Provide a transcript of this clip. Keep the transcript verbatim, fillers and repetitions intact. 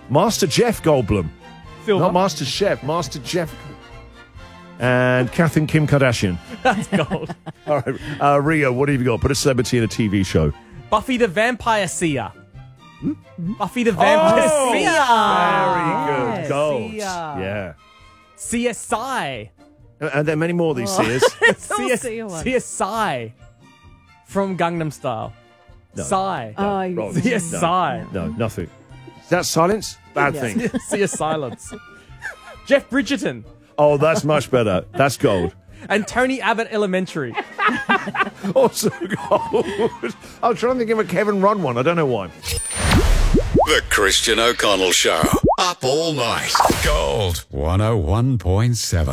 Master Jeff Goldblum. Silver. Not Master Chef, Master Jeff. And Catherine Kim Kardashian. That's gold. All right, uh, Rio, what have you got? Put a celebrity in a T V show. Buffy the Vampire Slayer. Hmm? Buffy the Vampire Oh, Slayer. very good. Gold. Sia. Yeah. C S I. And there are many more of these Sears. C S- Sia one. C S I. From Gangnam Style. No. Psy. Oh, you- Wrong. C S I. No, nothing. Is that silence? Bad Yeah. thing. C S Silence. Jeff Bridgerton. Oh, that's much better. That's gold. And Tony Abbott Elementary. Also gold. I was trying to think of a Kevin Rudd one. I don't know why. The Christian O'Connell Show. Up all night. Gold one oh one point seven.